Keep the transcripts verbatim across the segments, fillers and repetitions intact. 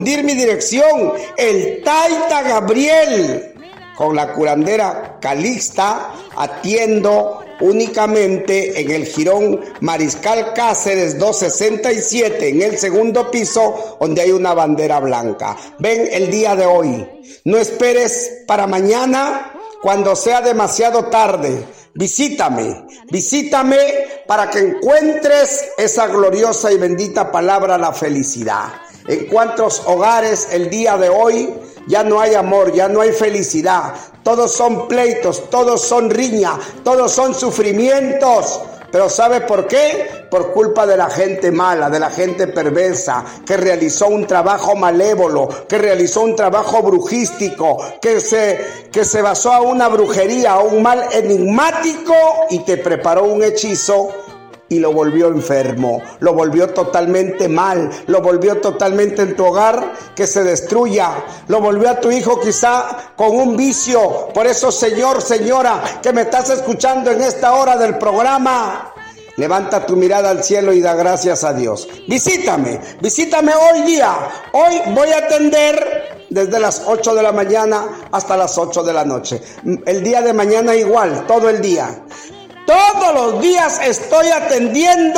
mi dirección, el Taita Gabriel, con la curandera Calixta, atiendo únicamente en el Jirón Mariscal Cáceres doscientos sesenta y siete, en el segundo piso, donde hay una bandera blanca. Ven el día de hoy, no esperes para mañana cuando sea demasiado tarde. Visítame, visítame para que encuentres esa gloriosa y bendita palabra, la felicidad. En cuántos hogares el día de hoy ya no hay amor, ya no hay felicidad. Todos son pleitos, todos son riña, todos son sufrimientos. Pero ¿sabe por qué? Por culpa de la gente mala, de la gente perversa, que realizó un trabajo malévolo, que realizó un trabajo brujístico, que se, que se basó a una brujería, a un mal enigmático y te preparó un hechizo y lo volvió enfermo, lo volvió totalmente mal, lo volvió totalmente en tu hogar que se destruya, lo volvió a tu hijo quizá con un vicio. Por eso, señor, señora, que me estás escuchando en esta hora del programa, levanta tu mirada al cielo y da gracias a Dios. Visítame, visítame hoy día. Hoy voy a atender desde las ocho de la mañana hasta las ocho de la noche. El día de mañana igual, todo el día. Todos los días estoy atendiendo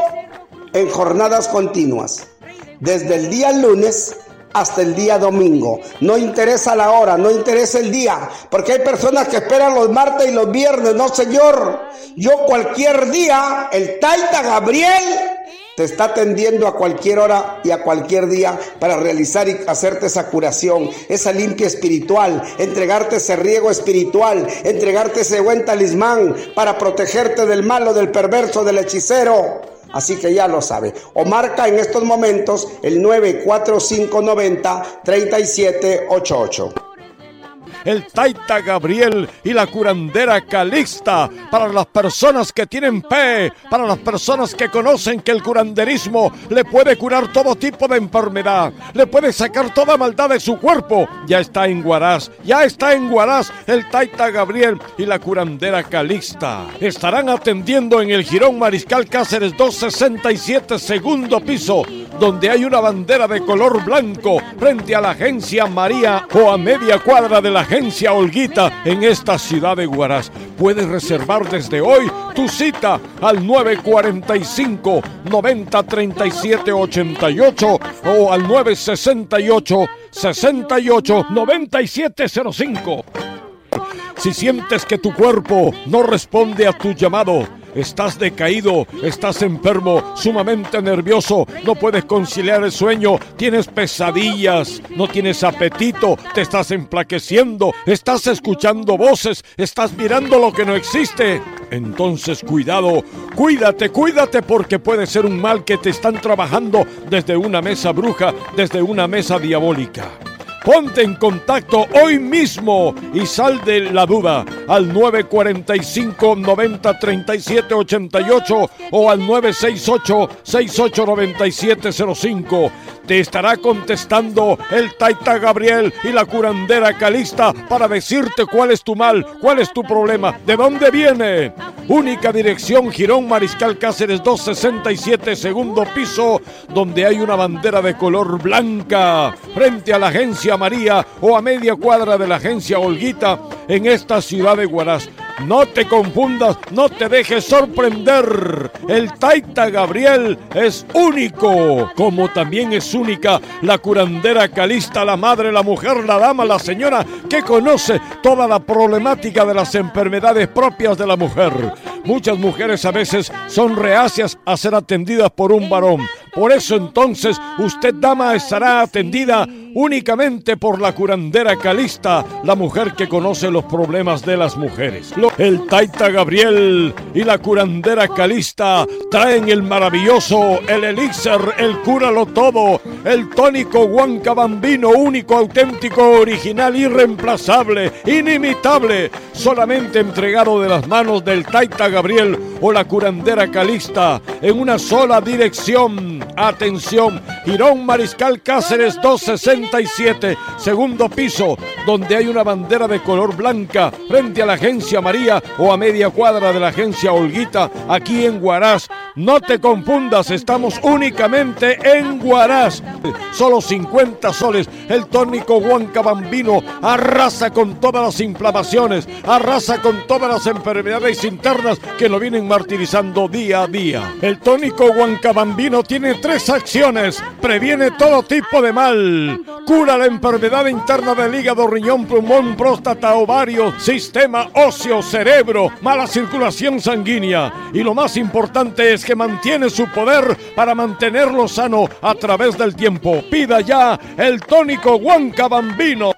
en jornadas continuas, desde el día lunes hasta el día domingo. No interesa la hora, no interesa el día, porque hay personas que esperan los martes y los viernes. No, señor, yo cualquier día, el Taita Gabriel te está atendiendo a cualquier hora y a cualquier día para realizar y hacerte esa curación, esa limpia espiritual, entregarte ese riego espiritual, entregarte ese buen talismán para protegerte del malo, del perverso, del hechicero. Así que ya lo sabe. O marca en estos momentos el nueve cuatro cinco nueve cero, tres siete ocho ocho. El Taita Gabriel y la curandera Calixta, para las personas que tienen fe, para las personas que conocen que el curanderismo le puede curar todo tipo de enfermedad, le puede sacar toda maldad de su cuerpo. Ya está en Huaraz, ya está en Huaraz el Taita Gabriel y la curandera Calixta. Estarán atendiendo en el Jirón Mariscal Cáceres doscientos sesenta y siete, segundo piso, donde hay una bandera de color blanco frente a la agencia María o a media cuadra de la agencia Olguita en esta ciudad de Huaraz. Puedes reservar desde hoy tu cita al nueve cuatro cinco, noventa, treinta y siete, ochenta y ocho o al nueve sesenta y ocho, sesenta y ocho, noventa y siete cero cinco. Si sientes que tu cuerpo no responde a tu llamado, estás decaído, estás enfermo, sumamente nervioso, no puedes conciliar el sueño, tienes pesadillas, no tienes apetito, te estás enflaqueciendo, estás escuchando voces, estás mirando lo que no existe. Entonces cuidado, cuídate, cuídate, porque puede ser un mal que te están trabajando desde una mesa bruja, desde una mesa diabólica. Ponte en contacto hoy mismo y sal de la duda al nueve cuatro cinco, noventa, treinta y siete, ochenta y ocho o al nueve seis ocho, sesenta y ocho, noventa y siete cero cinco. Te estará contestando el Taita Gabriel y la curandera Calixta para decirte cuál es tu mal, cuál es tu problema, de dónde viene. Única dirección, Jirón Mariscal Cáceres doscientos sesenta y siete, segundo piso, donde hay una bandera de color blanca frente a la agencia María o a media cuadra de la agencia Olguita en esta ciudad de Huaraz. No te confundas, no te dejes sorprender. El Taita Gabriel es único, como también es única la curandera Calixta, la madre, la mujer, la dama, la señora que conoce toda la problemática de las enfermedades propias de la mujer. Muchas mujeres a veces son reacias a ser atendidas por un varón. Por eso entonces usted, dama, estará atendida únicamente por la curandera Calixta, la mujer que conoce los problemas de las mujeres. El Taita Gabriel y la curandera Calixta traen el maravilloso, el elixir, el cúralo todo, el tónico Huanca Bambino, único, auténtico, original, irreemplazable, inimitable, solamente entregado de las manos del Taita Gabriel o la curandera Calixta en una sola dirección. Atención, Jirón Mariscal Cáceres doscientos sesenta y siete, segundo piso, donde hay una bandera de color blanca frente a la agencia María o a media cuadra de la agencia Olguita, aquí en Huaraz. No te confundas, estamos únicamente en Huaraz. Solo cincuenta soles. El tónico Huancabambino arrasa con todas las inflamaciones, arrasa con todas las enfermedades internas que lo vienen martirizando día a día. El tónico Huancabambino tiene tres acciones. Previene todo tipo de mal. Cura la enfermedad interna del hígado, riñón, pulmón, próstata, ovario, sistema óseo, cerebro, mala circulación sanguínea. Y lo más importante es que mantiene su poder para mantenerlo sano a través del tiempo. Pida ya el tónico Huancabambino.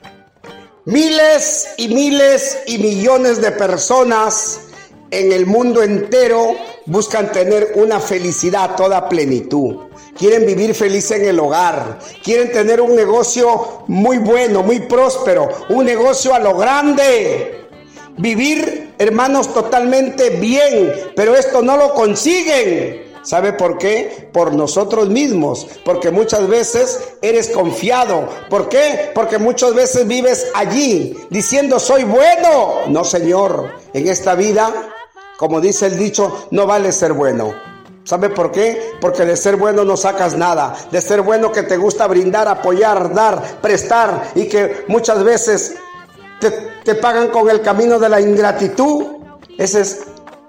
Miles y miles y millones de personas en el mundo entero buscan tener una felicidad a toda plenitud. Quieren vivir feliz en el hogar, quieren tener un negocio muy bueno, muy próspero, un negocio a lo grande. Vivir, hermanos, totalmente bien, pero esto no lo consiguen. ¿Sabe por qué? Por nosotros mismos, porque muchas veces eres confiado. ¿Por qué? Porque muchas veces vives allí diciendo soy bueno. No, señor, en esta vida, como dice el dicho, no vale ser bueno. ¿Sabe por qué? Porque de ser bueno no sacas nada. De ser bueno que te gusta brindar, apoyar, dar, prestar y que muchas veces te, te pagan con el camino de la ingratitud. Ese es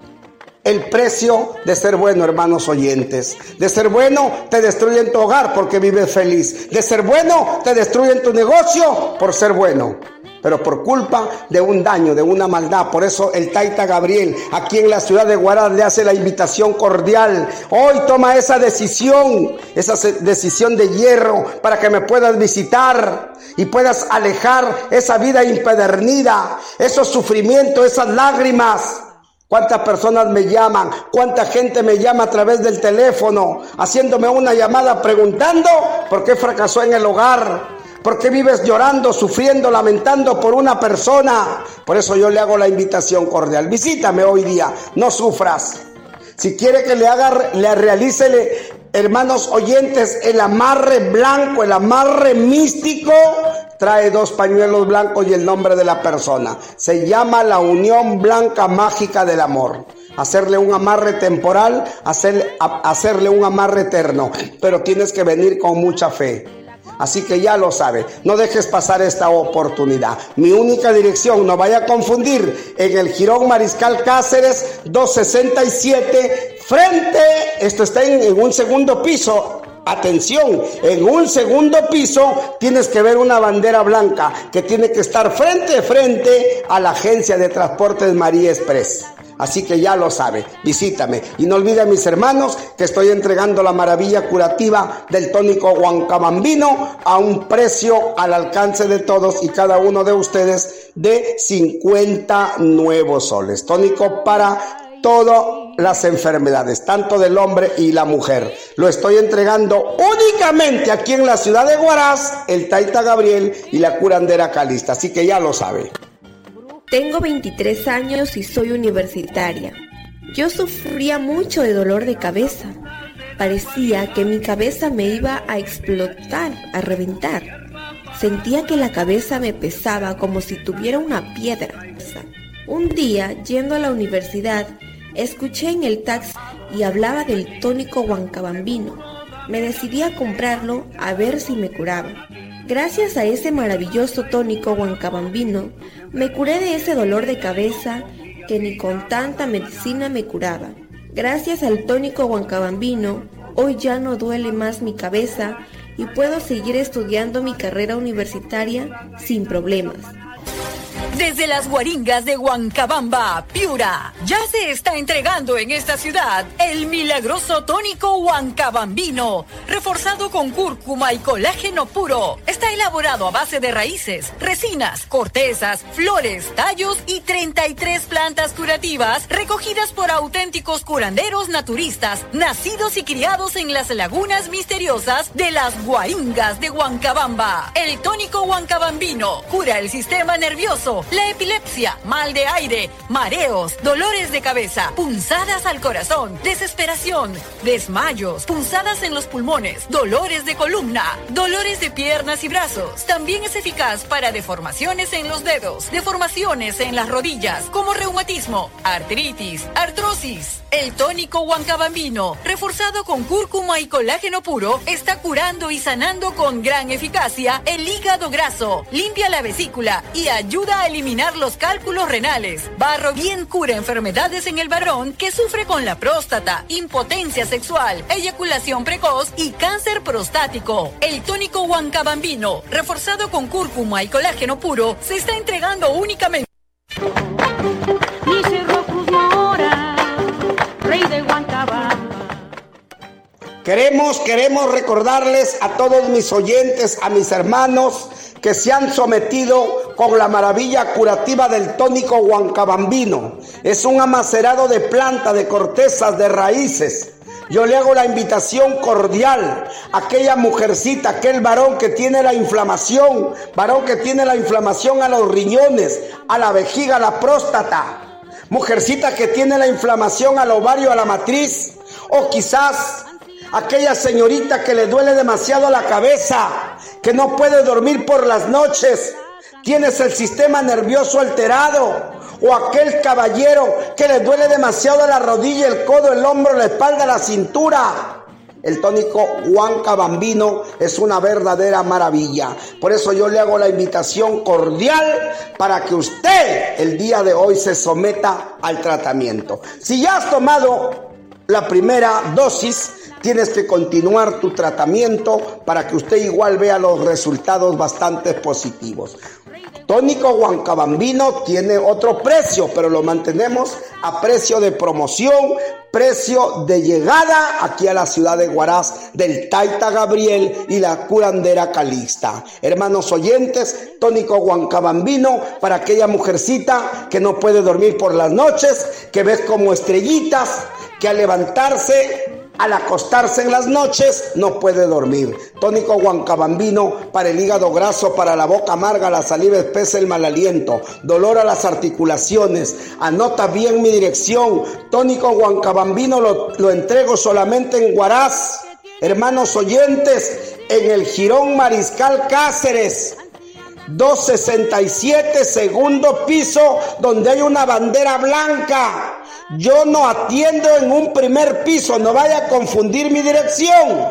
el precio de ser bueno, hermanos oyentes. De ser bueno te destruyen tu hogar porque vives feliz. De ser bueno te destruyen tu negocio por ser bueno. Pero por culpa de un daño, de una maldad. Por eso el Taita Gabriel, aquí en la ciudad de Huaraz, le hace la invitación cordial. Hoy toma esa decisión, esa decisión de hierro, para que me puedas visitar y puedas alejar esa vida impedernida, esos sufrimientos, esas lágrimas. ¿Cuántas personas me llaman? ¿Cuánta gente me llama a través del teléfono, haciéndome una llamada preguntando por qué fracasó en el hogar? ¿Por qué vives llorando, sufriendo, lamentando por una persona? Por eso yo le hago la invitación cordial. Visítame hoy día, no sufras. Si quiere que le haga, le realice, hermanos oyentes, el amarre blanco, el amarre místico, trae dos pañuelos blancos y el nombre de la persona. Se llama la unión blanca mágica del amor. Hacerle un amarre temporal, hacer, hacerle un amarre eterno. Pero tienes que venir con mucha fe. Así que ya lo sabe, no dejes pasar esta oportunidad. Mi única dirección, no vaya a confundir, en el Jirón Mariscal Cáceres doscientos sesenta y siete, frente, esto está en, en un segundo piso. Atención, en un segundo piso tienes que ver una bandera blanca que tiene que estar frente a frente a la agencia de transportes María Express. Así que ya lo sabe, visítame. Y no olvide, mis hermanos, que estoy entregando la maravilla curativa del tónico Huancabambino a un precio al alcance de todos y cada uno de ustedes de cincuenta nuevos soles. Tónico para todas las enfermedades, tanto del hombre y la mujer. Lo estoy entregando únicamente aquí en la ciudad de Huaraz, el Taita Gabriel y la curandera Calixta. Así que ya lo sabe. Tengo veintitrés años y soy universitaria. Yo sufría mucho de dolor de cabeza. Parecía que mi cabeza me iba a explotar, a reventar. Sentía que la cabeza me pesaba como si tuviera una piedra. Un día, yendo a la universidad, escuché en el taxi y hablaba del tónico Huancabambino. Me decidí a comprarlo a ver si me curaba. Gracias a ese maravilloso tónico Huancabambino, me curé de ese dolor de cabeza que ni con tanta medicina me curaba. Gracias al tónico Huancabambino, hoy ya no duele más mi cabeza y puedo seguir estudiando mi carrera universitaria sin problemas. Desde las Guaringas de Huancabamba, Piura, ya se está entregando en esta ciudad el milagroso tónico Huancabambino, reforzado con cúrcuma y colágeno puro. Está elaborado a base de raíces, resinas, cortezas, flores, tallos y treinta y tres plantas curativas recogidas por auténticos curanderos naturistas, nacidos y criados en las lagunas misteriosas de las Guaringas de Huancabamba. El tónico Huancabambino cura el sistema nervioso, Gambino, la epilepsia, mal de aire, mareos, dolores de cabeza, punzadas al corazón, desesperación, desmayos, punzadas en los pulmones, dolores de columna, dolores de piernas y brazos. También es eficaz para deformaciones en los dedos, deformaciones en las rodillas, como reumatismo, artritis, artrosis. El tónico Huancabambino, reforzado con cúrcuma y colágeno puro, está curando y sanando con gran eficacia el hígado graso, limpia la vesícula y ayuda a eliminar los cálculos renales. Barro bien cura enfermedades en el varón que sufre con la próstata, impotencia sexual, eyaculación precoz y cáncer prostático. El tónico Huancabambino, reforzado con cúrcuma y colágeno puro, se está entregando únicamente. Queremos, queremos recordarles a todos mis oyentes, a mis hermanos que se han sometido con la maravilla curativa del tónico Huancabambino. Es un amacerado de planta, de cortezas, de raíces. Yo le hago la invitación cordial a aquella mujercita, aquel varón que tiene la inflamación, varón que tiene la inflamación a los riñones, a la vejiga, a la próstata, mujercita que tiene la inflamación al ovario, a la matriz, o quizás aquella señorita que le duele demasiado la cabeza, que no puede dormir por las noches, tienes el sistema nervioso alterado, o aquel caballero que le duele demasiado la rodilla, el codo, el hombro, la espalda, la cintura. El tónico Huancabambino es una verdadera maravilla. Por eso yo le hago la invitación cordial para que usted el día de hoy se someta al tratamiento. Si ya has tomado la primera dosis, tienes que continuar tu tratamiento para que usted igual vea los resultados bastante positivos. Tónico Huancabambino tiene otro precio, pero lo mantenemos a precio de promoción, precio de llegada aquí a la ciudad de Huaraz del Taita Gabriel y la curandera Calixta. Hermanos oyentes, tónico Huancabambino para aquella mujercita que no puede dormir por las noches, que ves como estrellitas, que al levantarse, al acostarse en las noches, no puede dormir. Tónico Huancabambino para el hígado graso, para la boca amarga, la saliva espesa, el mal aliento, dolor a las articulaciones. Anota bien mi dirección. Tónico Huancabambino lo, lo entrego solamente en Huaraz. Hermanos oyentes, en el Jirón Mariscal Cáceres, doscientos sesenta y siete, segundo piso, donde hay una bandera blanca. Yo no atiendo en un primer piso, no vaya a confundir mi dirección.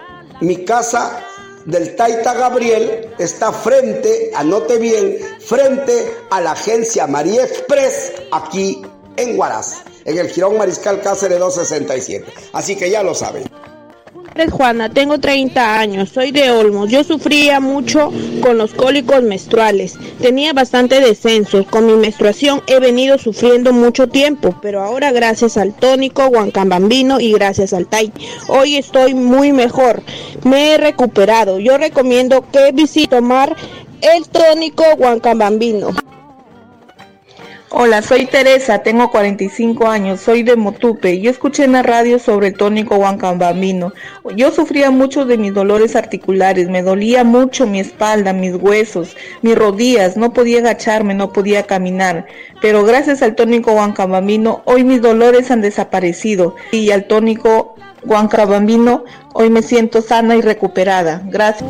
Mi casa del Taita Gabriel está frente, anote bien, frente a la agencia María Express, aquí en Huaraz, en el Jirón Mariscal Cáceres doscientos sesenta y siete. Así que ya lo saben. Es Juana, tengo treinta años, soy de Olmos. Yo sufría mucho con los cólicos menstruales, tenía bastante descenso. Con mi menstruación he venido sufriendo mucho tiempo, pero ahora gracias al tónico Huancabambino y gracias al Tai, hoy estoy muy mejor, me he recuperado. Yo recomiendo que visite tomar el tónico Huancabambino. Hola, soy Teresa, tengo cuarenta y cinco años, soy de Motupe. Yo escuché en la radio sobre el tónico Huancabambino. Yo sufría mucho de mis dolores articulares, me dolía mucho mi espalda, mis huesos, mis rodillas, no podía agacharme, no podía caminar. Pero gracias al tónico Huancabambino, hoy mis dolores han desaparecido. Y al tónico Huancabambino, hoy me siento sana y recuperada. Gracias.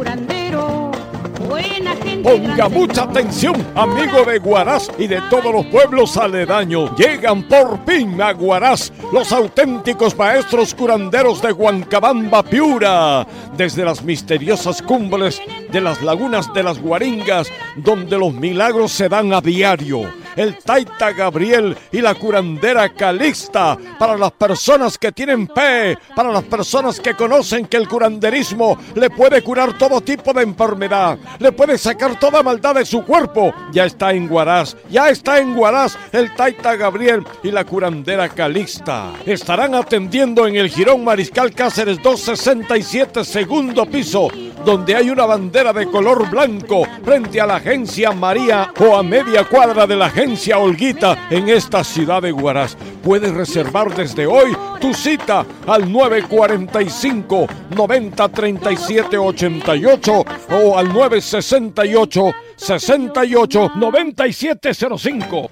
Ponga mucha atención, amigo de Huaraz y de todos los pueblos aledaños. Llegan por fin a Huaraz los auténticos maestros curanderos de Huancabamba, Piura, desde las misteriosas cumbres de las lagunas de las Guaringas, donde los milagros se dan a diario. El Taita Gabriel y la curandera Calixta, para las personas que tienen fe, para las personas que conocen que el curanderismo le puede curar todo tipo de enfermedad, le puede sacar toda maldad de su cuerpo. Ya está en Huaraz, ya está en Huaraz el Taita Gabriel y la curandera Calixta. Estarán atendiendo en el Jirón Mariscal Cáceres doscientos sesenta y siete, segundo piso, donde hay una bandera de color blanco frente a la agencia María o a media cuadra de la agencia Olguita en esta ciudad de Huaraz. Puedes reservar desde hoy tu cita al nueve cuatro cinco, noventa, treinta y siete, ochenta y ocho o al nueve sesenta y ocho, sesenta y ocho, noventa y siete cero cinco.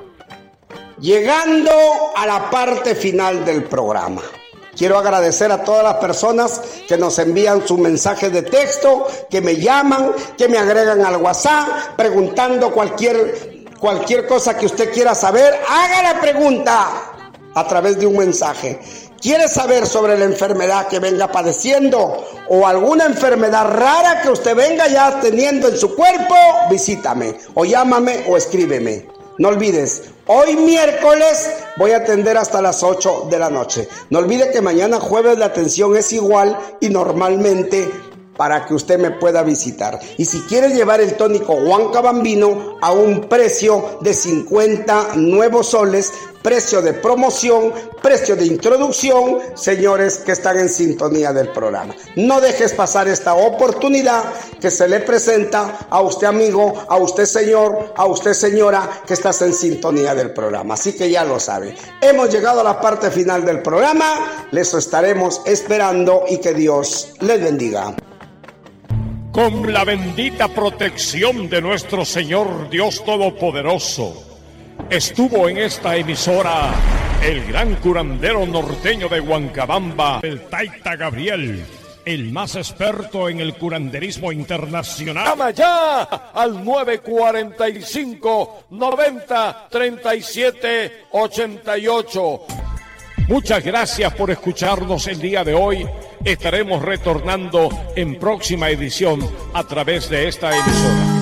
Llegando a la parte final del programa, quiero agradecer a todas las personas que nos envían sus mensajes de texto, que me llaman, que me agregan al WhatsApp, preguntando cualquier, cualquier cosa que usted quiera saber. Haga la pregunta a través de un mensaje. ¿Quiere saber sobre la enfermedad que venga padeciendo o alguna enfermedad rara que usted venga ya teniendo en su cuerpo? Visítame o llámame o escríbeme. No olvides, hoy miércoles voy a atender hasta las ocho de la noche. No olvide que mañana jueves la atención es igual y normalmente para que usted me pueda visitar. Y si quiere llevar el tónico Huancabambino a un precio de cincuenta nuevos soles, precio de promoción, precio de introducción, señores que están en sintonía del programa. No dejes pasar esta oportunidad que se le presenta a usted amigo, a usted señor, a usted señora que estás en sintonía del programa. Así que ya lo sabe. Hemos llegado a la parte final del programa. Les estaremos esperando y que Dios les bendiga. Con la bendita protección de nuestro Señor Dios Todopoderoso, estuvo en esta emisora el gran curandero norteño de Huancabamba, el Taita Gabriel, el más experto en el curanderismo internacional. Llama ya al nueve cuatro cinco, noventa, treinta y siete, ochenta y ocho. Muchas gracias por escucharnos el día de hoy. Estaremos retornando en próxima edición a través de esta emisora.